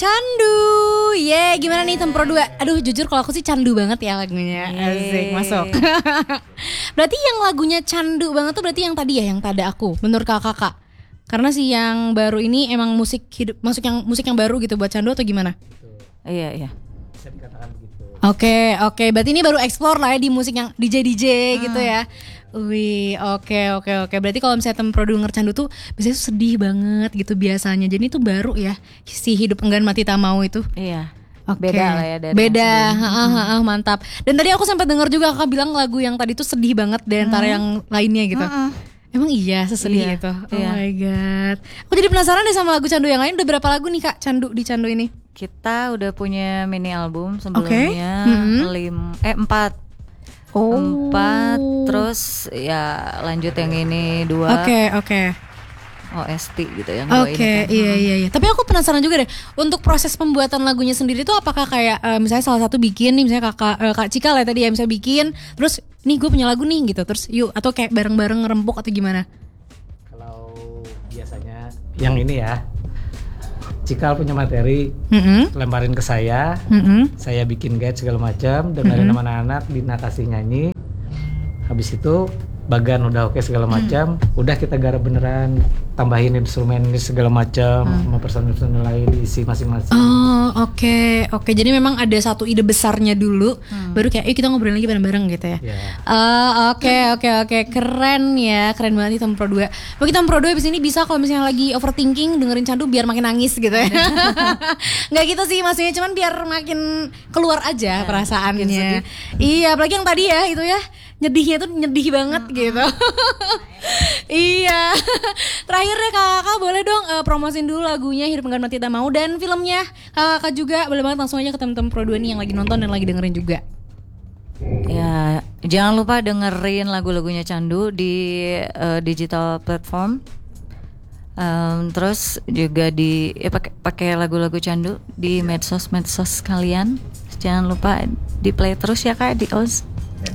Candu. Gimana nih Tempro 2? Aduh jujur kalau aku sih candu banget ya lagunya. Asik, masuk. Berarti yang lagunya candu banget tuh berarti yang tadi ya, yang Tada Aku menurut kakak. Karena sih yang baru ini emang musik hidup, musik yang baru gitu buat candu atau gimana? Iya. Bisa dikatakan begitu. Oke. Berarti ini baru explore lah ya di musik yang DJ gitu ya. Wih, oke. Berarti kalau misalnya Tempro denger candu tuh biasanya tuh sedih banget gitu biasanya. Jadi itu baru ya si Hidup Enggan Mati Tak Mau itu. Iya. Okay. Beda lah ya dari beda, mantap. Dan tadi aku sempat dengar juga kakak bilang lagu yang tadi tuh sedih banget dari antara yang lainnya gitu. Emang iya sesedih itu? Oh my god. Aku jadi penasaran deh sama lagu candu yang lain. Udah berapa lagu nih kak candu di candu ini? Kita udah punya mini album sebelumnya 4. 4, terus ya lanjut yang ini 2. Oke. OST gitu yang Oke, iya. Tapi aku penasaran juga deh, untuk proses pembuatan lagunya sendiri tuh apakah kayak misalnya salah satu bikin nih, misalnya Kak Cika lah tadi ya, misalnya bikin, terus nih gue punya lagu nih gitu, terus yuk, atau kayak bareng-bareng ngerempuk atau gimana? Kalau biasanya yang ini ya, Cikal punya materi, lemparin ke saya bikin guide segala macam, dengerin sama anak-anak, Dina kasih nyanyi, habis itu bagan udah oke segala macam, udah kita garap beneran, tambahin instrumen ini segala macam, sama personil lain diisi masing-masing. Oh oke. Jadi memang ada satu ide besarnya dulu, baru kayak kita ngobrolin lagi bareng-bareng gitu ya. Oke. Keren ya, keren banget nih Tempro 2. Bagi Tempro 2 abis ini bisa kalau misalnya lagi overthinking dengerin candu biar makin nangis gitu ya. Nggak gitu sih maksudnya, cuman biar makin keluar aja perasaannya. Iya, apalagi yang tadi ya itu ya, nyedihnya tuh nyedih banget gitu. Iya. Terakhir deh kakak boleh dong promosin dulu lagunya Hidup Enggan Mati Tak Mau dan filmnya kakak juga boleh banget, langsung aja ke temen-temen Pro 2 nih yang lagi nonton dan lagi dengerin juga. Ya jangan lupa dengerin lagu-lagunya Candu di digital platform. Terus juga di pakai lagu-lagu Candu di medsos kalian. Jangan lupa di play terus ya kak di OS.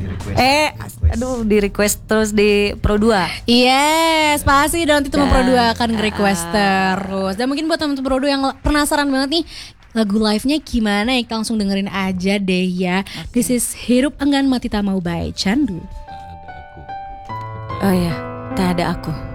Di request terus di Pro 2. Yes, pasti dan nanti teman Pro 2 akan nge-request terus. Dan mungkin buat teman-teman Pro 2 yang penasaran banget nih lagu live-nya gimana ya, kita langsung dengerin aja deh ya. This is Hidup Enggan Mati Tak Mau by Candu. Oh ya, tak ada aku.